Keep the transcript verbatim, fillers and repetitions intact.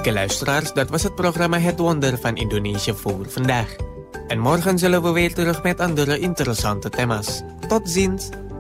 Oké luisteraars, dat was het programma Het Wonder van Indonesië voor vandaag. En morgen zullen we weer terug met andere interessante thema's. Tot ziens!